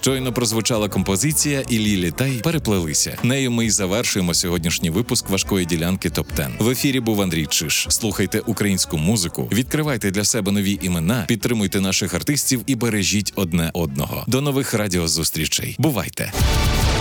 Щойно прозвучала композиція, і Лілі Тай переплелися. Нею ми й завершуємо сьогоднішній випуск важкої ділянки ТОП-10. В ефірі був Андрій Чиш. Слухайте українську музику, відкривайте для себе нові імена, підтримуйте наших артистів і бережіть одне одного. До нових радіозустрічей. Бувайте!